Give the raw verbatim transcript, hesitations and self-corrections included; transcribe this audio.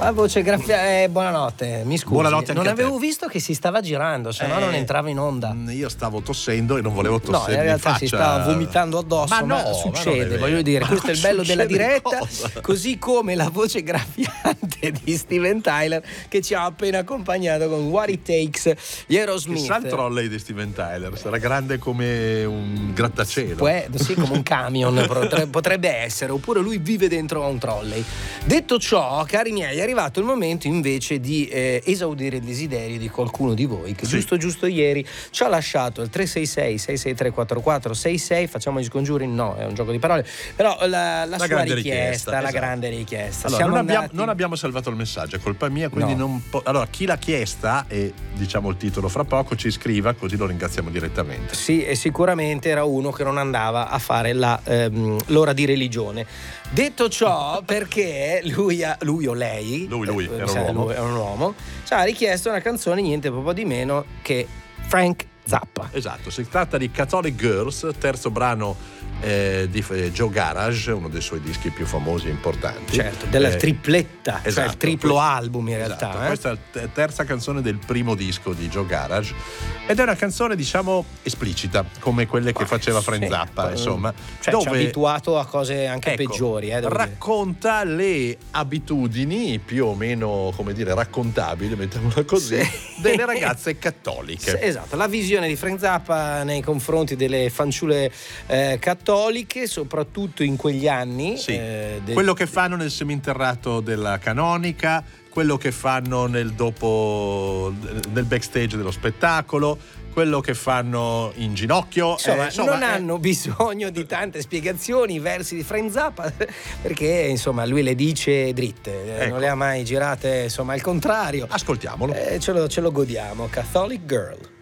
La voce graffia, eh, buonanotte, mi scusi. Buonanotte anche non a avevo te. visto che si stava girando, se no Eh, non entrava in onda. Io stavo tossendo e non volevo No, tossere in realtà in si faccia. stava vomitando addosso, ma, Ma no, ma succede, non è voglio vero. dire, Ma questo è non il bello della succede diretta, cosa? così come la voce graffiante di Steven Tyler che ci ha appena accompagnato con What It Takes, gli Aerosmith. Chissà il trolley di Steven Tyler, sarà grande come un grattacielo. Può, sì, come un camion potrebbe, potrebbe essere, oppure lui vive dentro a un trolley. Detto ciò, cari miei, è arrivato il momento invece di eh, esaudire il desiderio di qualcuno di voi che Sì. giusto giusto ieri ci ha lasciato il tre sei sei sei sei tre quattro quattro sei sei. Facciamo gli scongiuri? No, è un gioco di parole, però la, la, La sua grande richiesta, richiesta, la esatto. grande richiesta. Allora, Siamo non, abbiamo, andati... non abbiamo salvato il messaggio, è colpa mia, quindi No. non po- allora chi l'ha chiesta, e diciamo il titolo fra poco, ci scriva, così lo ringraziamo direttamente. Sì, e sicuramente era uno che non andava a fare la, ehm, l'ora di religione. Detto ciò, perché lui, ha, lui o lei, Lui, lui, eh, era mi un sa- uomo. lui era un uomo, ci ha richiesto una canzone niente proprio di meno che Frank Zappa. Esatto, si tratta di Catholic Girls, terzo brano eh, di eh, Joe Garage, uno dei suoi dischi più famosi e importanti. Certo, della Eh, tripletta, cioè esatto, il triplo questo- album in realtà. Esatto, eh. questa è la te- terza canzone del primo disco di Joe Garage ed è una canzone diciamo esplicita, come quelle che faceva Frank Sì, Zappa, eh, insomma, Cioè ci ha abituato a cose anche ecco, peggiori. Eh, devo dire. racconta le abitudini più o meno, come dire, raccontabili, mettiamola così, Sì. delle ragazze cattoliche. Sì, esatto, la visione di Frank Zappa nei confronti delle fanciulle eh, cattoliche, soprattutto in quegli anni. Sì. eh, del- Quello che fanno nel seminterrato della Canonica, quello che fanno nel dopo nel backstage dello spettacolo, quello che fanno in ginocchio. Insomma, eh, insomma, non eh, hanno bisogno di tante spiegazioni i versi di Frank Zappa, perché insomma lui le dice dritte, eh, Ecco. non le ha mai girate insomma al contrario. Ascoltiamolo. Eh, ce, lo, ce lo godiamo. Catholic Girl.